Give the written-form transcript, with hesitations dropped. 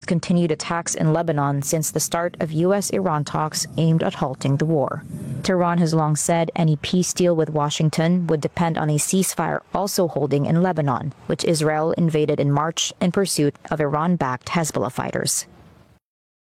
continued attacks in Lebanon since the start of U.S.-Iran talks aimed at halting the war. Tehran has long said any peace deal with Washington would depend on a ceasefire also holding in Lebanon, which Israel invaded in March in pursuit of Iran-backed Hezbollah fighters.